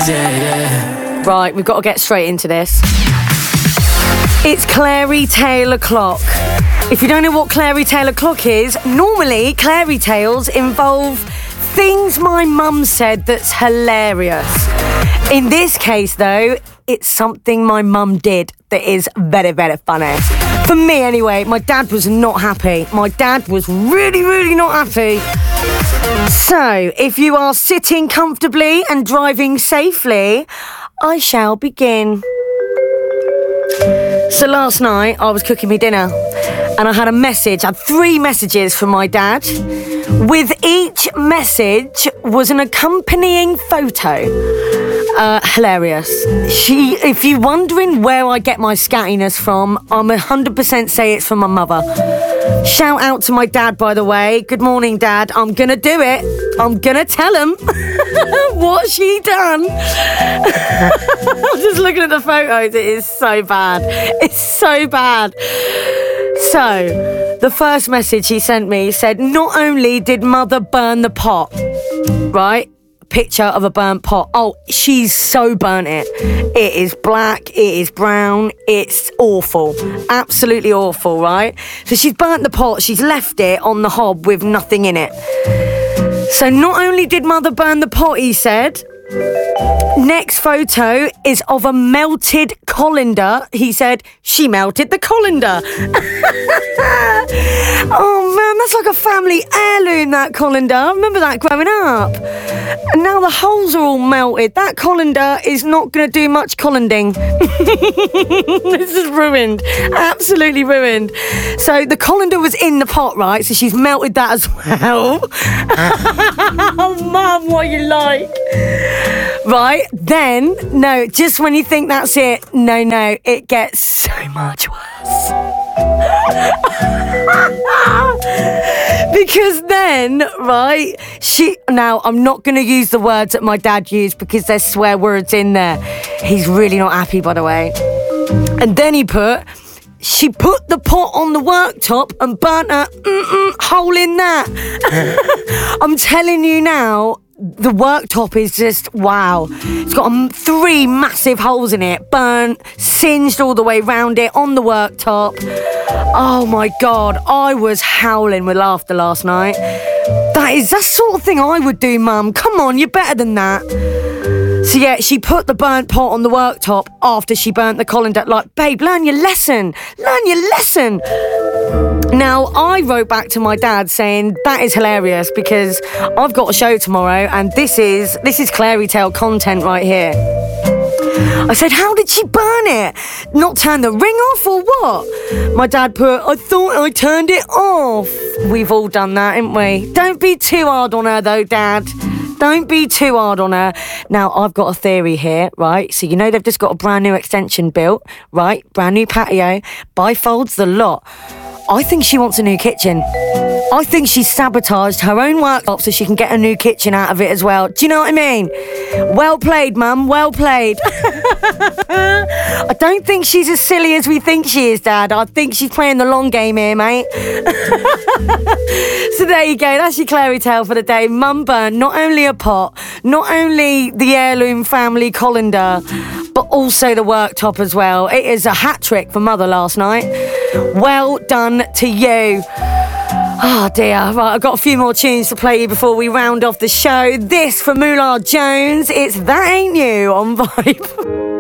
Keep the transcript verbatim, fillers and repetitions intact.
eyes, yeah, yeah. Right, we've got to get straight into this. It's Clary Tale O'Clock. If you don't know what Clary Tale O'Clock is, normally Clary Tales involve things my mum said that's hilarious. In this case, though, it's something my mum did that is very, very funny. For me, anyway, my dad was not happy. My dad was really, really not happy. So, if you are sitting comfortably and driving safely, I shall begin. So last night, I was cooking me dinner and I had a message, I had three messages from my dad. With each message was an accompanying photo. Uh, hilarious. She, if you're wondering where I get my scattiness from, I'm one hundred percent say it's from my mother. Shout out to my dad, by the way. Good morning, Dad. I'm gonna do it. I'm gonna tell him what she done. I'm just looking at the photos. It is so bad. It's so bad. So, the first message he sent me said, not only did Mother burn the pot, right? Picture of a burnt pot. Oh, she's so burnt it. It is black, it is brown, it's awful. Absolutely awful, right? So she's burnt the pot, she's left it on the hob with nothing in it. So not only did Mother burn the pot, he said, next photo is of a melted colander. He said, she melted the colander. Oh man, that's like a family heirloom, that colander. I remember that growing up. And now the holes are all melted. That colander is not going to do much colanding. This is ruined. Absolutely ruined. So the colander was in the pot, right? So she's melted that as well. Oh, Mum, what you like? Right, then, no, just when you think that's it, no, no, it gets so much worse. Because then, right, she, now I'm not going to use the words that my dad used because there's swear words in there. He's really not happy, by the way. And then he put, she put the pot on the worktop and burnt a mm-mm hole in that. I'm telling you now, the worktop is just, wow. It's got um, three massive holes in it, burnt, singed all the way round it on the worktop. Oh my God, I was howling with laughter last night. That is, that's the sort of thing I would do, Mum. Come on, you're better than that. So yeah, she put the burnt pot on the worktop after she burnt the colander. Like, babe, learn your lesson. Learn your lesson. Now, I wrote back to my dad saying, that is hilarious because I've got a show tomorrow and this is this is Clary Tale content right here. I said, how did she burn it? Not turn the ring off or what? My dad put, I thought I turned it off. We've all done that, haven't we? Don't be too hard on her though, Dad. Don't be too hard on her. Now, I've got a theory here, right? So, you know they've just got a brand new extension built, right? Brand new patio, bifolds the lot. I think she wants a new kitchen. I think she's sabotaged her own worktop so she can get a new kitchen out of it as well. Do you know what I mean? Well played, Mum. Well played. I don't think she's as silly as we think she is, Dad. I think she's playing the long game here, mate. So there you go. That's your Clary Tale for the day. Mum burnt not only a pot, not only the heirloom family colander, but also the worktop as well. It is a hat trick for Mother last night. Well done to you. Oh dear. Right, I've got a few more tunes to play you before we round off the show. This from Moolah Jones. It's That Ain't You on Vibe.